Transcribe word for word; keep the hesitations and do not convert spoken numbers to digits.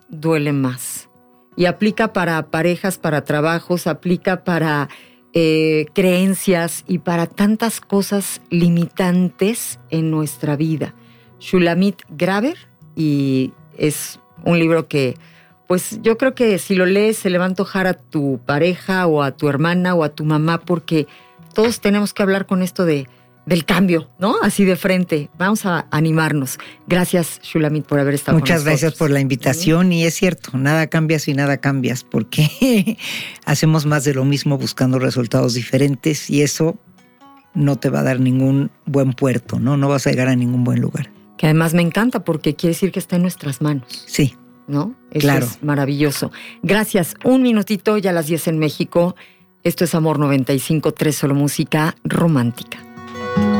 duele más. Y aplica para parejas, para trabajos, aplica para eh, creencias y para tantas cosas limitantes en nuestra vida. Shulamit Graber, y es un libro que, pues yo creo que si lo lees se le va a antojar a tu pareja o a tu hermana o a tu mamá, porque todos tenemos que hablar con esto de, del cambio, ¿no? Así de frente. Vamos a animarnos. Gracias, Shulamit, por haber estado Muchas con nosotros. gracias por la invitación. Y es cierto, nada cambia si nada cambias, porque hacemos más de lo mismo buscando resultados diferentes y eso no te va a dar ningún buen puerto, ¿no? No vas a llegar a ningún buen lugar. Que además me encanta porque quiere decir que está en nuestras manos. Sí. ¿No? Eso claro. Es maravilloso. Gracias. Un minutito, ya a las diez en México. Esto es Amor noventa y cinco punto tres, solo música romántica.